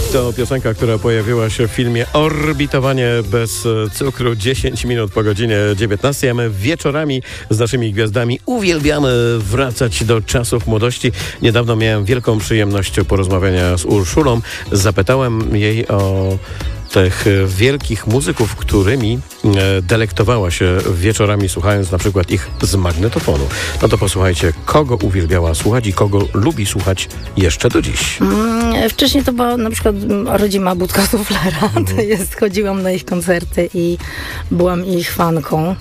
to piosenka, która pojawiła się w filmie Orbitowanie bez cukru, 10 minut po godzinie 19. A my wieczorami z naszymi gwiazdami uwielbiamy wracać do czasów młodości. Niedawno miałem wielką przyjemność porozmawiania z Urszulą. Zapytałem jej o tych wielkich muzyków, którymi delektowała się wieczorami, słuchając na przykład ich z magnetofonu. No to posłuchajcie, kogo uwielbiała słuchać i kogo lubi słuchać jeszcze do dziś. Wcześniej to była na przykład rodzima Budka Suflera. Chodziłam na ich koncerty i byłam ich fanką.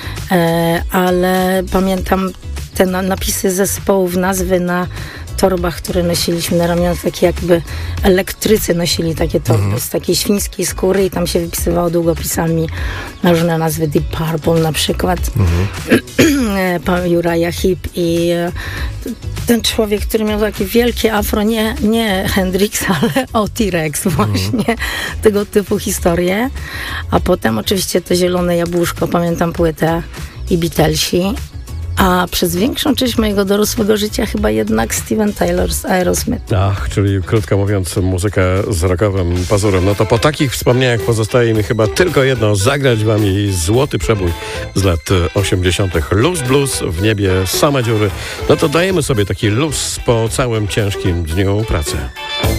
Ale pamiętam te napisy zespołów, nazwy na torbach, które nosiliśmy na ramionach, takie jakby elektrycy nosili takie torby z takiej świńskiej skóry i tam się wypisywało długopisami różne nazwy, Deep Purple na przykład, Uriah Heep i ten człowiek, który miał takie wielkie afro, nie Hendrix, ale T-Rex właśnie, tego typu historie. A potem oczywiście to Zielone Jabłuszko, pamiętam płytę i Beatlesi. A przez większą część mojego dorosłego życia chyba jednak Steven Tyler z Aerosmith. Ach, czyli krótko mówiąc muzyka z rockowym pazurem. No to po takich wspomnieniach pozostaje mi chyba tylko jedno, zagrać wam jej złoty przebój z lat 80. Luz Blues, w niebie same dziury. No to dajemy sobie taki luz po całym ciężkim dniu pracy.